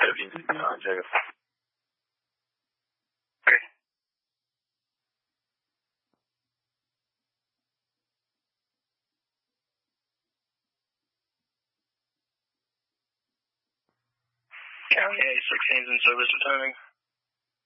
这个。 Okay. County A16's in service returning.